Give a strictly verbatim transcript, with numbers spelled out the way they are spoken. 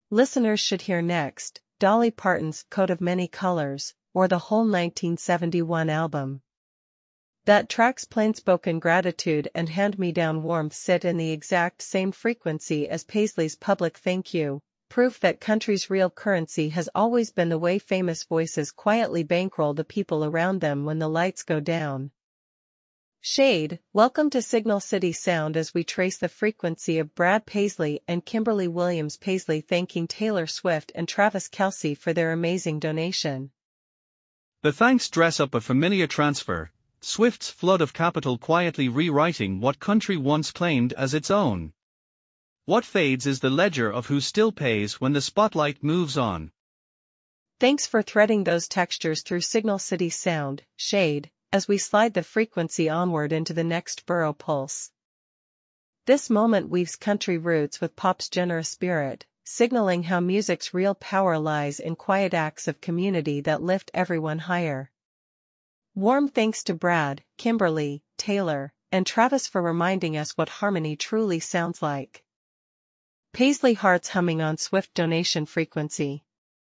Listeners should hear next, Dolly Parton's Coat of Many Colors, or the whole nineteen seventy-one album. That track's plain-spoken gratitude and hand-me-down warmth sit in the exact same frequency as Paisley's public thank you, proof that country's real currency has always been the way famous voices quietly bankroll the people around them when the lights go down. Shade, welcome to Signal City Sound as we trace the frequency of Brad Paisley and Kimberly Williams Paisley thanking Taylor Swift and Travis Kelce for their amazing donation. The thanks dress up a familiar transfer, Swift's flood of capital quietly rewriting what country once claimed as its own. What fades is the ledger of who still pays when the spotlight moves on. Thanks for threading those textures through Signal City Sound, Shade, as we slide the frequency onward into the next borough pulse. This moment weaves country roots with pop's generous spirit, signaling how music's real power lies in quiet acts of community that lift everyone higher. Warm thanks to Brad, Kimberly, Taylor, and Travis for reminding us what harmony truly sounds like. Paisley hearts humming on Swift donation frequency.